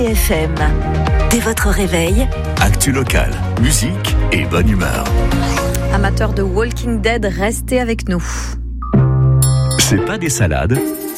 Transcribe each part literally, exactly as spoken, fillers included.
F M. Dès votre réveil, actu locale, musique et bonne humeur. Amateurs de Walking Dead, restez avec nous. C'est pas des salades.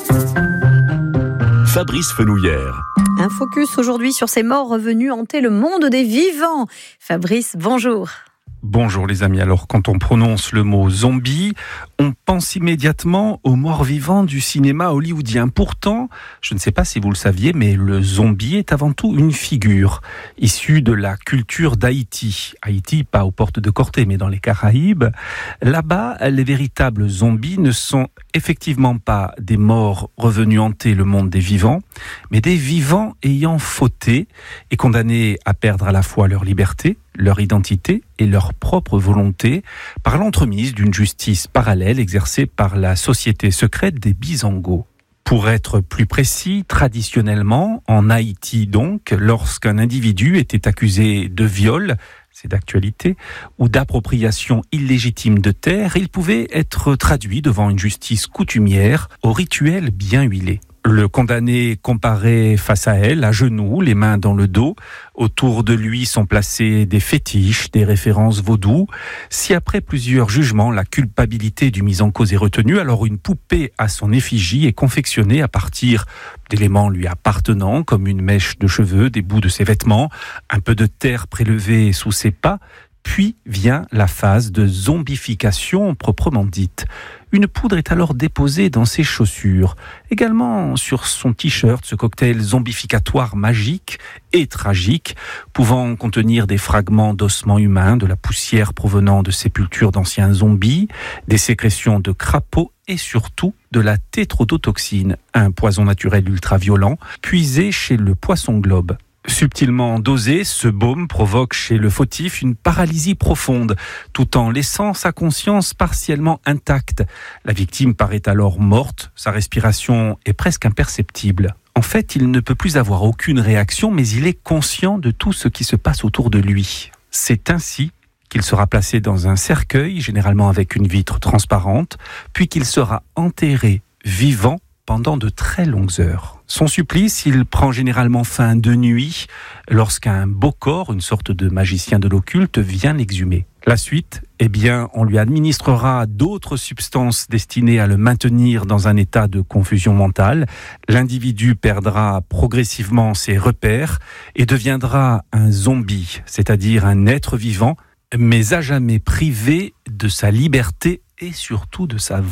Fabrice Fenouillère. Un focus aujourd'hui sur ces morts revenus hanter le monde des vivants. Fabrice, bonjour. Bonjour les amis, alors quand on prononce le mot zombie, on pense immédiatement aux morts vivants du cinéma hollywoodien. Pourtant, je ne sais pas si vous le saviez, mais le zombie est avant tout une figure issue de la culture d'Haïti. Haïti, pas aux portes de Corté, mais dans les Caraïbes. Là-bas, les véritables zombies ne sont effectivement pas des morts revenus hanter le monde des vivants, mais des vivants ayant fauté et condamnés à perdre à la fois leur liberté, leur identité et leur propre volonté par l'entremise d'une justice parallèle exercée par la société secrète des Bizangos. Pour être plus précis, traditionnellement, en Haïti donc, lorsqu'un individu était accusé de viol, c'est d'actualité, ou d'appropriation illégitime de terre, il pouvait être traduit devant une justice coutumière au rituel bien huilé. Le condamné comparaît face à elle, à genoux, les mains dans le dos. Autour de lui sont placés des fétiches, des références vaudou. Si après plusieurs jugements, la culpabilité du mis en cause est retenue, alors une poupée à son effigie est confectionnée à partir d'éléments lui appartenant, comme une mèche de cheveux, des bouts de ses vêtements, un peu de terre prélevée sous ses pas. Puis vient la phase de zombification proprement dite. Une poudre est alors déposée dans ses chaussures, également sur son t-shirt, ce cocktail zombificatoire magique et tragique, pouvant contenir des fragments d'ossements humains, de la poussière provenant de sépultures d'anciens zombies, des sécrétions de crapauds et surtout de la tétrodotoxine, un poison naturel ultra-violent, puisé chez le poisson-globe. Subtilement dosé, ce baume provoque chez le fautif une paralysie profonde, tout en laissant sa conscience partiellement intacte. La victime paraît alors morte, sa respiration est presque imperceptible. En fait, il ne peut plus avoir aucune réaction, mais il est conscient de tout ce qui se passe autour de lui. C'est ainsi qu'il sera placé dans un cercueil, généralement avec une vitre transparente, puis qu'il sera enterré vivant pendant de très longues heures. Son supplice, il prend généralement fin de nuit, lorsqu'un beau corps, une sorte de magicien de l'occulte, vient l'exhumer. La suite, eh bien, on lui administrera d'autres substances destinées à le maintenir dans un état de confusion mentale. L'individu perdra progressivement ses repères et deviendra un zombie, c'est-à-dire un être vivant, mais à jamais privé de sa liberté et surtout de sa